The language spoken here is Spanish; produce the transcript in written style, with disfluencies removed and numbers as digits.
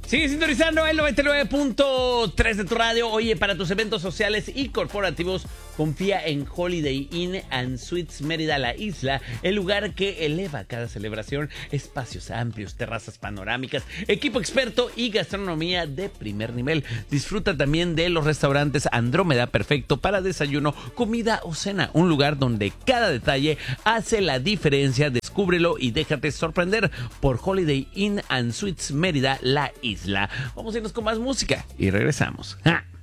Sigue sintonizando el 99.3 de tu radio. Oye, para tus eventos sociales y corporativos, confía en Holiday Inn and Suites Mérida La Isla, el lugar que eleva cada celebración. Espacios amplios, terrazas panorámicas, equipo experto y gastronomía de primer nivel. Disfruta también de los restaurantes Andrómeda, perfecto para desayuno, comida o cena. Un lugar donde cada detalle hace la diferencia. Descúbrelo y déjate sorprender por Holiday Inn and Suites Mérida La Isla. Vamos a irnos con más música y regresamos. ¡Ja!